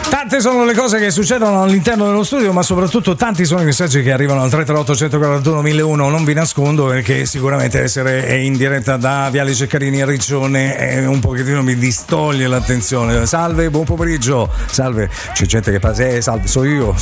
Tante sono le cose che succedono all'interno dello studio, ma soprattutto tanti sono i messaggi che arrivano al 338 141 1001. Non vi nascondo perché sicuramente essere in diretta da Viale Ceccarini a Riccione un pochettino mi distoglie l'attenzione. Salve, buon pomeriggio. Salve, c'è gente che passa, salve, so io.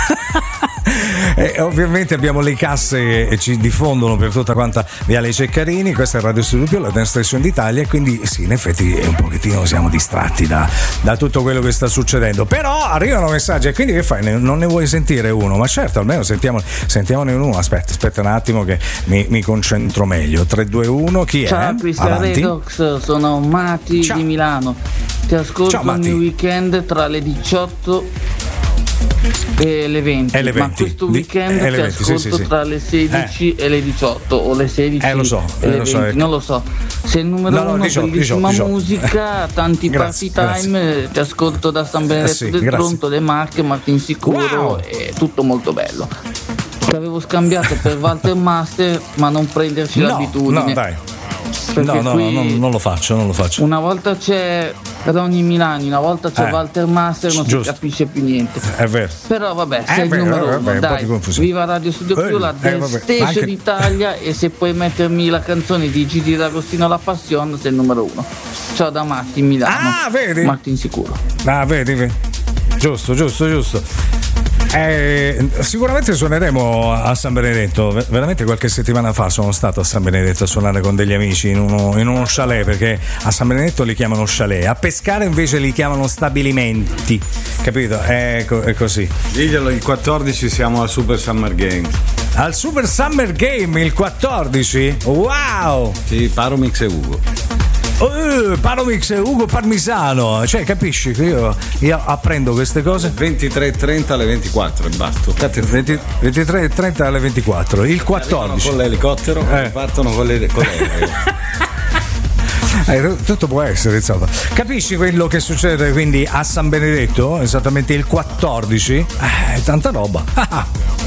Ovviamente abbiamo le casse che ci diffondono per tutta quanta Viale Ceccarini. Questa è Radio Studio Più, la dance station d'Italia, e quindi sì, in effetti un pochettino siamo distratti da tutto quello che sta succedendo, però arrivano messaggi. E quindi che fai? Non ne vuoi sentire uno? Ma certo, almeno sentiamone uno. Aspetta un attimo che mi concentro meglio. 3-2-1, chi è? Ciao Cristian Redox, sono Mati di Milano. Ti ascolto ogni weekend tra le 18 e le 20, ma questo weekend ti ascolto tra le 16 e le 18 o le 16 lo so, e le 20, non lo so. Sei il numero uno, 18, bellissima 18. musica, tanti party time, ti ascolto da San Benedetto del Tronto, Le Marche, Martin Sicuro, è tutto molto bello. Ti avevo scambiato per Walter Master, ma non prenderci l'abitudine. No, dai. Non lo faccio. Una volta c'è Ronny Milani, una volta c'è Walter Master, non si capisce più niente. È vero. Però vabbè, sei il numero uno, dai. Viva Radio Studio Più, la dance station d'Italia, e se puoi mettermi la canzone di Gigi D'Agostino La Passion, sei il numero uno. Ciao da Martin Milano. Vedi? Martin Sicuro. Vedi. Giusto. Sicuramente suoneremo a San Benedetto. Veramente qualche settimana fa sono stato a San Benedetto a suonare con degli amici in uno chalet, perché a San Benedetto li chiamano chalet, a Pescara invece li chiamano stabilimenti, capito? È così. Diglielo, il 14 siamo al Super Summer Games. Al Super Summer Game il 14? Wow! Sì, Paromix e Ugo. Paromix e Ugo Parmisano, cioè capisci che io apprendo queste cose. 23:30 alle 24 e basta. 23:30 alle 24 il 14 con l'elicottero partono con le tutto può essere, insomma. Capisci quello che succede quindi a San Benedetto esattamente il 14? Tanta roba.